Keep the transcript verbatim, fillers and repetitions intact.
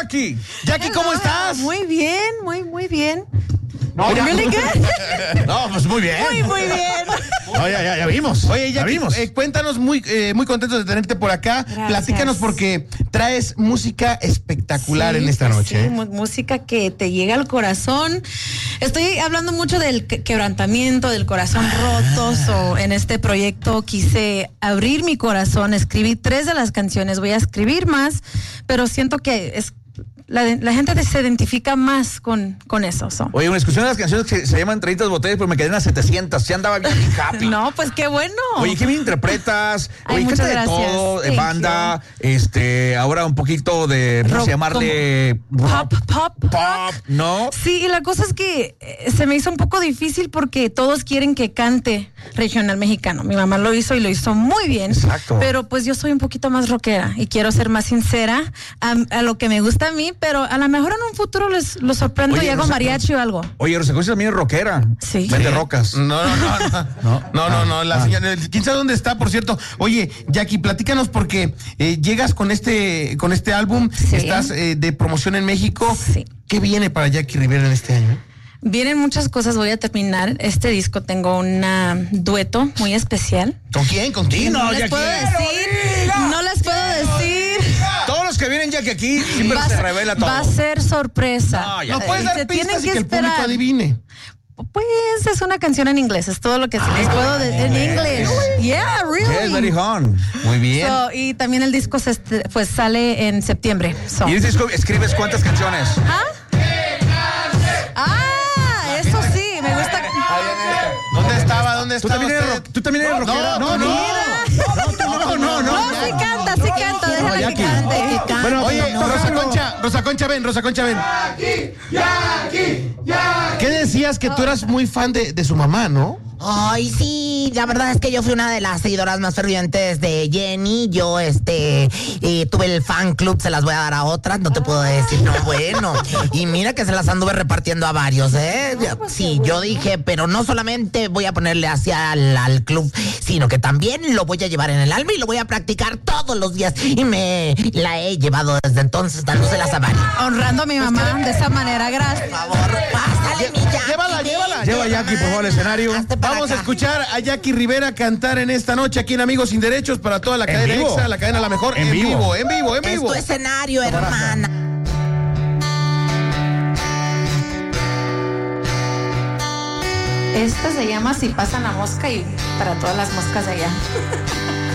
Jackie. Jackie, Hello. ¿cómo estás? Muy bien, muy, muy bien. No, ya. Really good. No, pues muy bien. Muy, muy bien. No, ya, ya, ya vimos. Oye, Ya Jackie, vimos. eh, cuéntanos, muy, eh, muy contentos de tenerte por acá. Gracias. Platícanos porque traes música espectacular Sí, en esta pues noche. sí, ¿eh? mu- música que te llega al corazón. Estoy hablando mucho del que- quebrantamiento, del corazón roto. So, en este proyecto quise abrir mi corazón, escribí tres de las canciones, voy a escribir más, pero siento que es la, la gente se identifica más con, con eso. So. Oye, una discusión de las canciones que se llaman treinta botellas, pero me quedé en las setecientas. Ya andaba bien happy. No, pues qué bueno. Oye, ¿qué bien interpretas? Ay, Oye, muchas canta de gracias. todo, de Thank banda, este, ahora un poquito de, ¿cómo Rock, se llamarle? Pop, pop, Pop, rock. ¿no? Sí, y la cosa es que eh, se me hizo un poco difícil porque todos quieren que cante regional mexicano. Mi mamá lo hizo y lo hizo muy bien. Exacto. Pero pues yo soy un poquito más rockera y quiero ser más sincera a, a lo que me gusta a mí, pero a lo mejor en un futuro les lo sorprendo Oye, y hago Rosa- mariachi o algo. Oye, Rosa Concha también es rockera. Sí. Vende rocas. No, no, no, no. No. No, no, no. La Ah. señora, quién sabe dónde está, por cierto. Oye, Jackie, platícanos porque eh, llegas con este, con este álbum, Sí. estás eh, de promoción en México. Sí. ¿Qué viene para Jackie Rivera en este año? Vienen muchas cosas, voy a terminar este disco, tengo un dueto muy especial. ¿Con quién? ¿Con quién? No, No les Jackie. puedo decir, no les puedo decir. Todos los que vienen Jackie aquí siempre Va a se ser- revela todo. Va a ser sorpresa. No, ya. ¿No puedes Eh, dar se pistas tienen y que el público esperar. adivine? Pues es una canción en inglés, es todo lo que sí les puedo decir en inglés. Yeah, Yes, very really. hon. Muy bien. So, y también el disco se est- pues sale en septiembre. So. ¿Y en ese disco escribes cuántas canciones? ¿Ah? Ah, eso sí, me gusta. ¿Dónde estaba? ¿Dónde ¿Tú estaba también eres, usted? ro- ¿tú también eres rockera? No, no, no. No, no, no. No, sí canta, sí canta, déjala que Jackie. cante. que cante. Bueno, Oye, no, Rosa no. Concha, Rosa Concha, ven, Rosa Concha, ven. ¿Qué decías que tú eras muy fan de, de su mamá, no? Ay, sí, la verdad es que yo fui una de las seguidoras más fervientes de Jenny. Yo, este, eh, tuve el fan club, se las voy a dar a otras, no te puedo decir, no, bueno. Y mira que se las anduve repartiendo a varios, ¿eh? Sí, yo dije, pero no solamente voy a ponerle hacia al, al club, sino que también lo voy a llevar en el alma y lo voy a practicar todos los días. Y me la he llevado desde entonces, dándoselas a varios. Honrando a mi mamá de esa manera, gracias. Por favor, pásale, mi Jackie. Llévala, llévala. Lleva a Jackie, por favor, al escenario. Hazte para Vamos a acá. escuchar a Jackie Rivera cantar en esta noche aquí en Amigos Sin Derechos para toda la En cadena vivo. Exa, la cadena La Mejor. En En vivo. vivo, en vivo, en Es vivo. tu escenario, hermana. Esta se llama Si pasa la mosca y para todas las moscas de allá.